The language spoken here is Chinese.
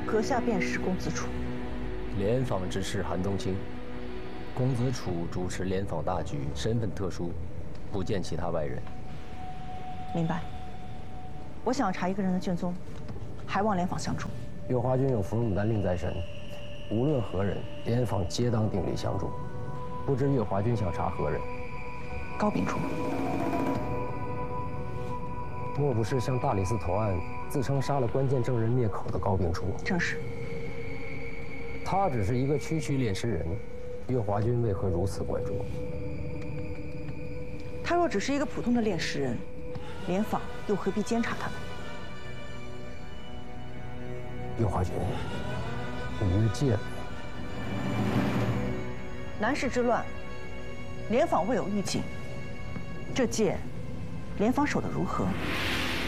阁下便是公子楚。 联访之事韩冬青，公子楚主持联访大局，身份特殊，不见其他外人。 明白。我想要查一个人的卷宗，还望联访相助。 岳华军有伏牡丹令在身，无论何人，联访皆当鼎力相助。不知岳华军想查何人？ 高秉初。 莫不是向大理寺投案，自称杀了关键证人灭口的高秉初？ 正是。 他只是一个区练尸人，岳华军为何如此关注？ 他若只是一个普通的炼尸人，联访又何必监察他呢？ 岳华军，你越界了。 南市之乱，联访未有预警，这界，联访守得如何？